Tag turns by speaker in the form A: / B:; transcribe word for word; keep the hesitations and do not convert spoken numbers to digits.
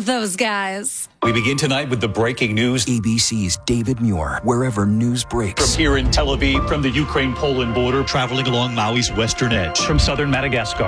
A: love those guys.
B: We begin tonight with the breaking news.
C: A B C's David Muir, wherever news breaks.
B: From here in Tel Aviv, from the Ukraine-Poland border,
D: traveling along Maui's western edge.
B: from southern Madagascar.